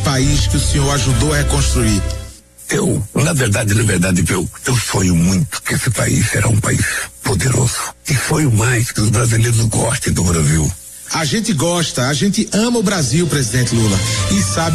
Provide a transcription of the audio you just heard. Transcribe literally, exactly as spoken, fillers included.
país que o senhor ajudou a reconstruir? Eu, na verdade, na verdade, eu, eu sonho muito que esse país será um país poderoso. E sonho mais que os brasileiros gostem do Brasil. A gente gosta, a gente ama o Brasil, presidente Lula, e sabe